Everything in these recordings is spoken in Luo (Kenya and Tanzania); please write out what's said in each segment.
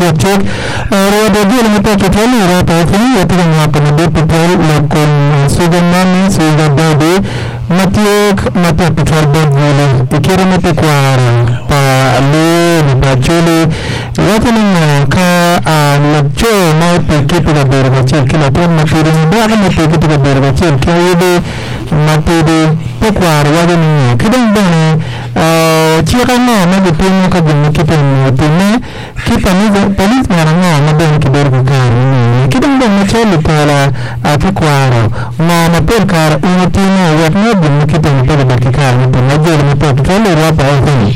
cek roda dia lemah kita ni rata ini ya tidak makan ada petrol lakon sudah mami sudah bade mati petrol bade pikir mati kuara pa le pa chole wata ni ka lajo mau pikir tidak berbaca kila pun mati ni dah mati tidak berbaca kaya de mati de kuara wata ni kadang bani jika mana betul kita kita ni polis marangnya naben kita berbukan kita dah macam lepala kuara mana perkara ini tiada warna pun kita pada berkikar itu najar kita kalau apa ini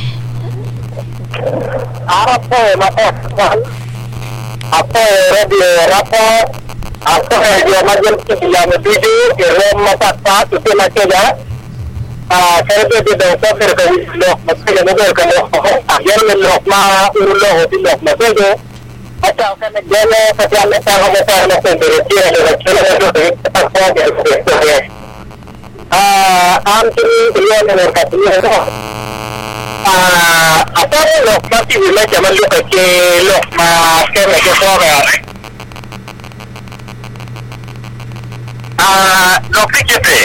apa radio apa dia macam yang video kirim mata itu macamnya saya tu di bawah terkait macam mana kalau akhirnya lokma urut di lokma tu macam kan dia pasal masalah temperatur ada apa dia anti dia berkata apa lokma ti bila zaman lu ke lokma ke lokma kita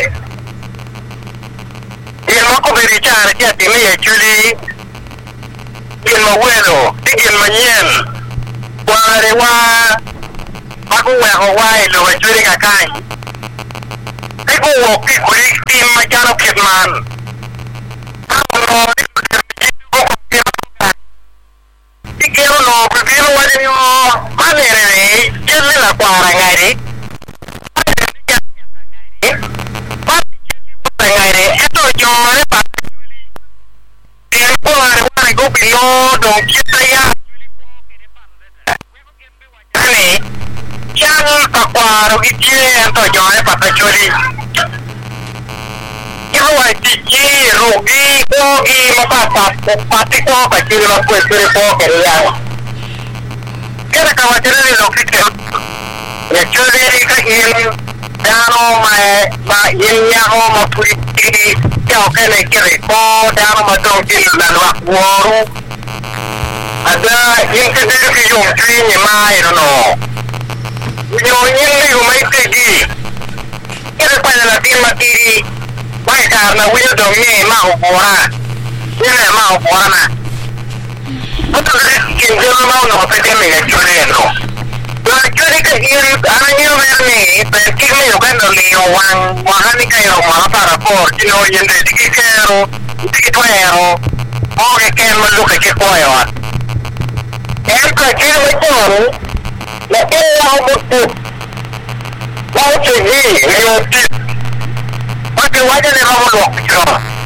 yang aku berbicara dia ini actually yang mawelo, yang manyen, warewa, aku Hawaii lo actually kakai. Aku waktu kulit tim macam kitman. Tikero lo, berbilo wadio, mana ni? Jadi lah kuara ngari. Itu jomare pak. Dia kuara go bilo dong kita ya. Ini jangan kuara gitu itu jomare pak curi. Kalau itu rugi apa pati kau pasti lo curi kerja. Kita khawatir ni lo kita. Ya curi ini dano ini mau puri kau kena kiri kau dano macam kiri lalu waru ada yang kedua kejung ini mai no ini rumah tinggi kita pada lagi mati baik karena wujud dongnya mau bola ini mau bola na betul kinjal mau no pergi mengajukan no jadi kiri anaknya ni penting ni kan leo wang ni kayo para por sino yang dikikero dikitwero o que malu que koyo el que quiere meter la que la mutu mau seguir leo porque vaya de nuevo lo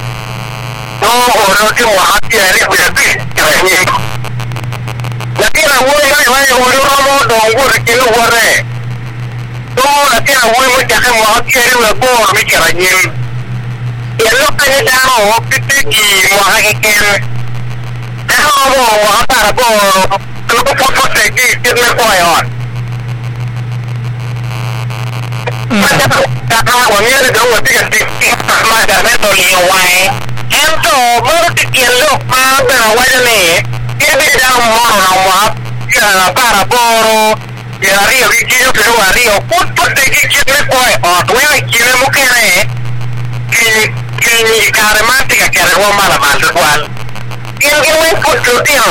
no que wahati ni berarti ni lakini wewe unaona ndio kile wale to lakini wewe mtaka mwakiri wewe mikiranye yelo kanya dao pitiki mwahakeke dao wahara bo kalau foto tegi kene koyon kata wangi ndio watika kama dana to liwai ento berarti yelo apa wajane ini dah mau para poro ya rio video pero rio put de que koi o tu kile mukene que carmática que arregó mala mal igual que me put tío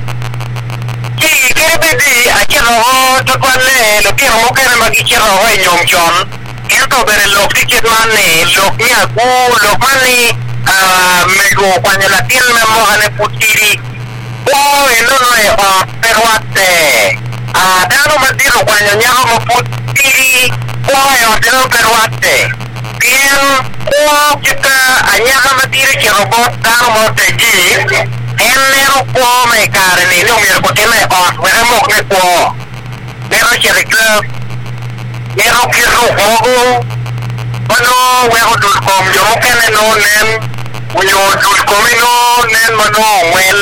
que pedir aquí no to cuale lo que no mukene magichero hoy nyomchon esto ver lo que mane lo que aku lo mani mego cuando la tiene me mojane putiri oh no perwate dano matiro cuando nyamo putiri oh dano perwate bien kita anyaka matiri que robot dano motegi enero come carne no me porque me veremos que pero que reclamo pero que robo bueno huevo dul com yo que no nen yo dul comino nen mano well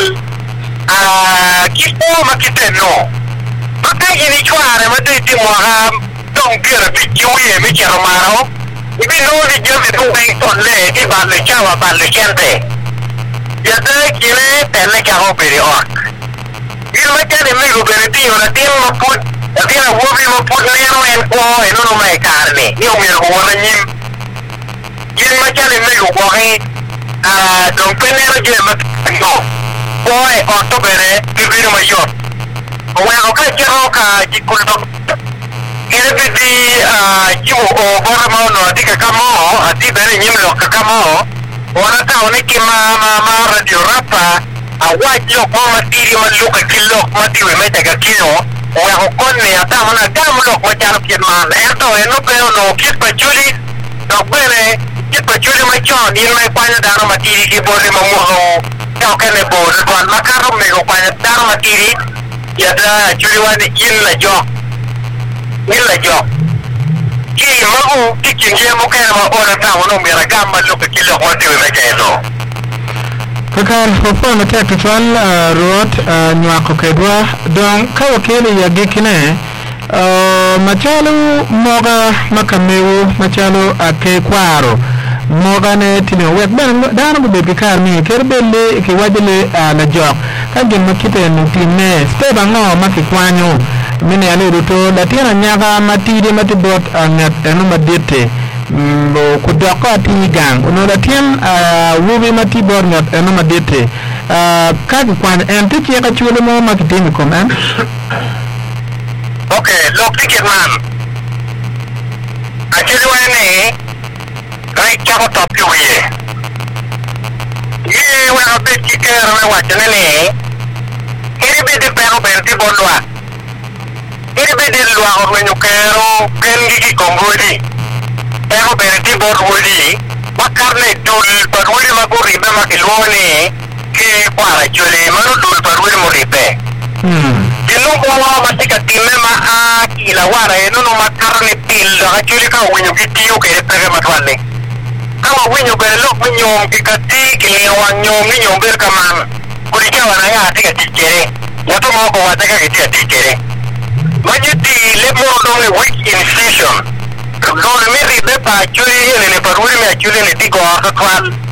kipo makite no maka ini chuare mate ti moha dong kira pijuye mi charmaro ibi no di jame tu dai tolle di balle chawa balle gente ya te kile tele ka ho peri ok Gin machane migo bene tiyo na tin maput atina wuobi maput neno en ko enono mai karni ni omiyo wona nyim gin machane migo kohi don penero je matno koe otto bene bibiro mayot owego ka chero ka jikuldo kene bidi chiwo o bora maono atika kamo ati bene nyimlo kakamo wana taone kima ma radio rapa awaj lok mo matiri maluka kilok matiwe metega kino owego konne ata mana gam lok machalo kiet man ento eno pero no kiet pachuli dok bene kiet pachuli machon yin mai kwanya dano matiri ki bore mamuho eo kene bore kwan makaro mego kwanya dano matiri yada chuli wani yin la jo ki magu kikinje mo kene ma ora ta wono mera gam maluka kilok matiwe metega kakar hofo na tek tuan rot nywako kedwa don kawa kele ya gikine machalo moga makamewu machalo ake kwaro moga ne tino wek ben dana bu bebi kar mi kerbele ke wajele la jok kagin makite nutine steba ngo makikwanyo mine ale ruto datina nyaga matide matibot angat enu madete kudoko ati gang unoda tien wubi mati borngot eno madete kaki kwan ente chieka chule mo makitimi kom okay look ticket man actually wene right chako topi wiye ye wena beti kero me wachane ne kiri bedi pero benti bolwa kiri bedi lwa orwenyo kero kengi ki kongodi ero bene ti bor wodi makarne dul parwiri maguri be makilone ke para chole mano dul parwiri moripe dinu ko matika timme ma kila wara eno no makarne pil da chuli ka winyo gitiyo ke pere matwane kama winyo be lok winyo kikati ke wanyo winyo ber kaman kuri ke wana ya tika tikere yato mo ko wataka ke tikere majiti le mo do weak incision Don mi ribe pa chuli ne paruri me chuli ne tigo akatwal